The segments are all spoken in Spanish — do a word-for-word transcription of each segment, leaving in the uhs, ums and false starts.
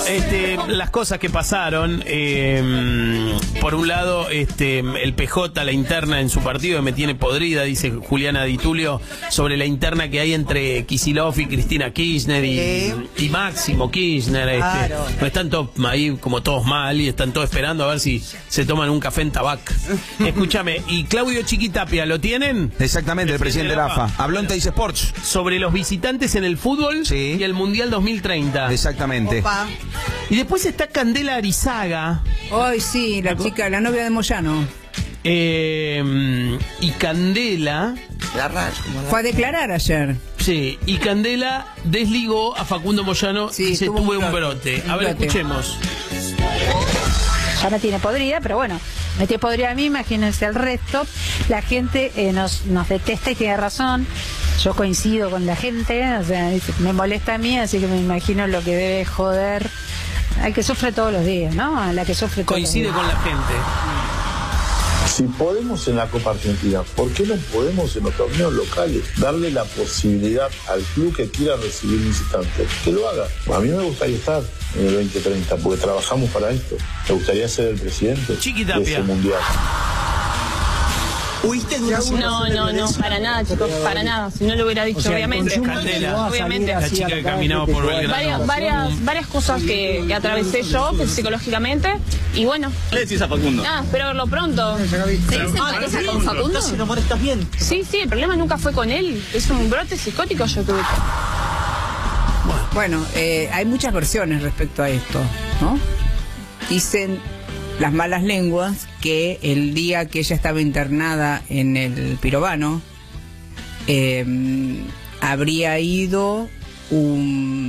Este, las cosas que pasaron, eh, por un lado, este, el P J, la interna en su partido me tiene podrida, dice Juliana Di Tulio, sobre la interna que hay entre Kicillof y Cristina Kirchner y, ¿Eh? y Máximo Kirchner. Este, Claro. no están todos ahí como todos mal y están todos esperando a ver si se toman un café en Tabac. Escúchame, ¿y Claudio Chiquitapia lo tienen? Exactamente, el presidente de la A F A. Habló en Teis Sports. Sobre los visitantes en el fútbol Sí. y el Mundial dos mil treinta. Exactamente. Opa. Y después está Candela Arizaga. Hoy sí, la chica, la novia de Moyano. Eh, y Candela, La rayo. Fue a declarar ayer. sí, y Candela desligó a Facundo Moyano Sí, y se tuvo tuvo un un brote. brote. A Un ver, brote. escuchemos. Ya me tiene podrida, pero bueno, me tiene podrida a mí, imagínense el resto. La gente eh, nos, nos detesta y tiene razón. Yo coincido con la gente, o sea, dice, me molesta a mí, así que me imagino lo que debe joder al que sufre todos los días, ¿no? A la que sufre todos Coincide los días. con la gente. Si podemos en la Copa Argentina, ¿por qué no podemos en los torneos locales darle la posibilidad al club que quiera recibir visitantes? Que lo haga. A mí me gustaría estar en el veinte treinta porque trabajamos para esto. Me gustaría ser el presidente de Chiquitapia. ese mundial. ¿Huiste de una No, no, no, para nada, chicos, para nada. Si no lo hubiera dicho, obviamente. Candela, Obviamente. la chica que caminaba por Belgrano. Varias, varias, varias cosas que, que atravesé yo pues, psicológicamente. Y bueno. ¿Qué le decís a Facundo? Nada, espero verlo pronto. ¿Se dice pareja con Facundo? Si no amor, estás bien. Sí, sí, el problema nunca fue con él. Es un brote psicótico yo tuve. Bueno, eh, hay muchas versiones respecto a esto, ¿no? Dicen las malas lenguas que el día que ella estaba internada en el Pirovano, eh, habría ido un,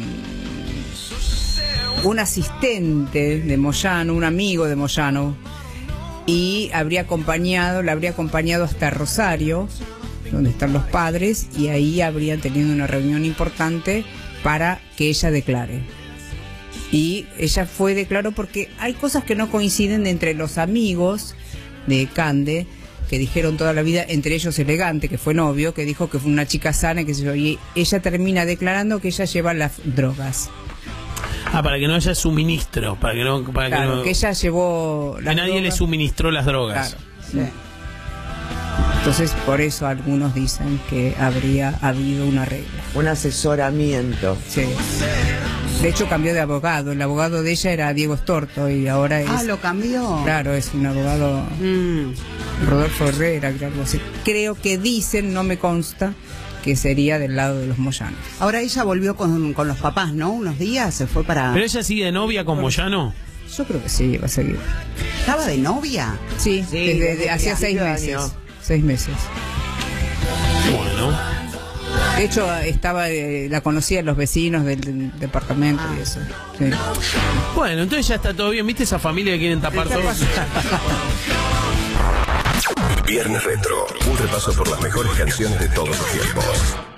un asistente de Moyano, un amigo de Moyano, y habría acompañado, la habría acompañado hasta Rosario, donde están los padres, y ahí habrían tenido una reunión importante para que ella declare. Y ella fue, declaró, porque hay cosas que no coinciden entre los amigos de Cande, que dijeron toda la vida, entre ellos Elegante, que fue novio, que dijo que fue una chica sana, que sé yo, y ella termina declarando que ella lleva las drogas. Ah, para que no haya suministro, para que no, para Claro, que, no, que ella llevó que las nadie le drogas. suministró las drogas. Claro, sí. Entonces, por eso algunos dicen que habría habido un arreglo. Un asesoramiento. Sí. De hecho, cambió de abogado. El abogado de ella era Diego Storto y ahora es... Ah, lo cambió. Claro, es un abogado... Mm. Rodolfo Herrera, creo, algo así. Creo que dicen, no me consta, que sería del lado de los Moyanos. Ahora ella volvió con, con los papás, ¿no? Unos días, se fue para... ¿Pero ella sigue de novia con Moyano? Yo creo que sí, va a seguir. ¿Estaba de novia? Sí, Sí, desde, desde de- hacía seis principio de meses. año. Seis meses. Bueno. De hecho, estaba, eh, la conocían los vecinos del, del departamento y eso. Sí. Bueno, entonces ya está todo bien. ¿Viste esa familia que quieren tapar todo? Viernes Retro, un repaso por las mejores canciones de todos los tiempos.